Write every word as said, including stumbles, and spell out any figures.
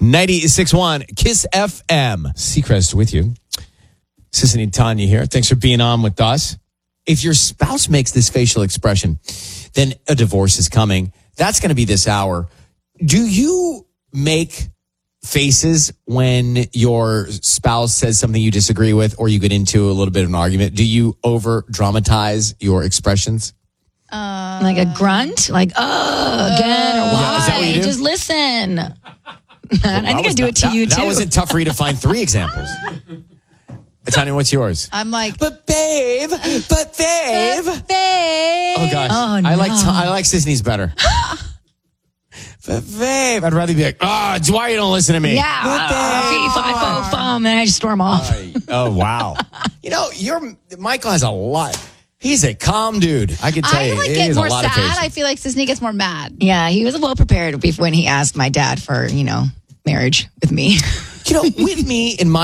ninety-six point one Kiss F M. Seacrest with you. Sissy and Tanya here. Thanks for being on with us. If your spouse makes this facial expression, then a divorce is coming. That's going to be this hour. Do you make faces when your spouse says something you disagree with, or you get into a little bit of an argument? Do you over dramatize your expressions? Uh, like a grunt? Like, oh, again, or why? Yeah, is that what you do? Just listen. Well, I think I do not, it to that, you, too. That wasn't tough for you to find three examples. Tanya, what's yours? I'm like, but babe, but babe. But babe. Oh, gosh. Oh, I like no. I like Sisney's better. But babe, I'd rather be like, ah, oh, why you don't listen to me? Yeah. Uh, fee, fi, fo, fum, and I just storm off. Oh, oh, wow. You know, you're Michael has a lot. He's a calm dude. I can tell I you. like he get has a more lot of sad. patience. I feel like Sisney gets more mad. Yeah, he was well prepared when he asked my dad for, you know, marriage with me. You know, with me in my